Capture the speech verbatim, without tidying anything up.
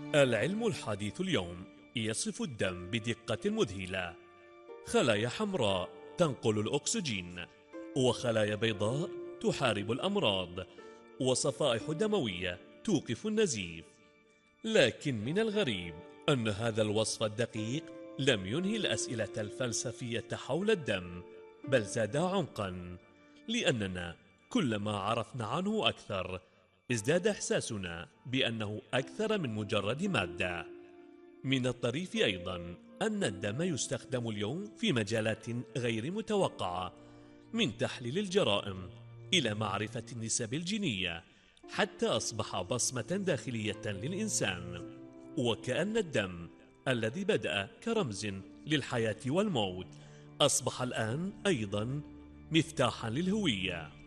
العلم الحديث اليوم يصف الدم بدقة مذهلة: خلايا حمراء تنقل الأكسجين، وخلايا بيضاء تحارب الأمراض، وصفائح دموية توقف النزيف. لكن من الغريب أن هذا الوصف الدقيق لم ينهي الأسئلة الفلسفية حول الدم، بل زاد عمقا، لأننا كلما عرفنا عنه أكثر ازداد إحساسنا بأنه أكثر من مجرد مادة. من الطريف أيضا أن الدم يستخدم اليوم في مجالات غير متوقعة، من تحليل الجرائم إلى معرفة النسب الجينية، حتى أصبح بصمة داخلية للإنسان. وكأن الدم الذي بدأ كرمز للحياة والموت أصبح الآن أيضا مفتاحا للهوية.